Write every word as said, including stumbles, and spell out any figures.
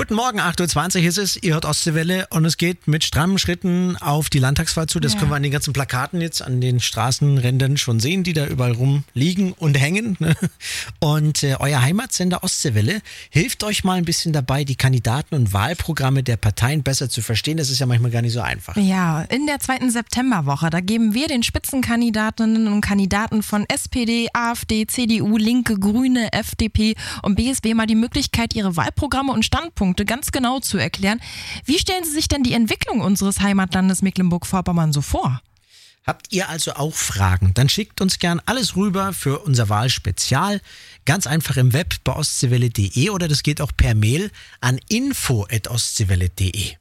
Guten Morgen, acht Uhr zwanzig ist es, ihr hört Ostseewelle und es geht mit strammen Schritten auf die Landtagswahl zu. Das Ja. können wir an den ganzen Plakaten jetzt an den Straßenrändern schon sehen, die da überall rumliegen und hängen. Und äh, euer Heimatsender Ostseewelle hilft euch mal ein bisschen dabei, die Kandidaten und Wahlprogramme der Parteien besser zu verstehen. Das ist ja manchmal gar nicht so einfach. Ja, in der zweiten Septemberwoche, da geben wir den Spitzenkandidatinnen und Kandidaten von S P D, AfD, C D U, Linke, Grüne, F D P und B S W mal die Möglichkeit, ihre Wahlprogramme und Standpunkte ganz genau zu erklären. Wie stellen Sie sich denn die Entwicklung unseres Heimatlandes Mecklenburg-Vorpommern so vor? Habt ihr also auch Fragen? Dann schickt uns gern alles rüber für unser Wahlspezial. Ganz einfach im Web bei ostseewelle punkt de oder das geht auch per Mail an info at ostseewelle punkt de.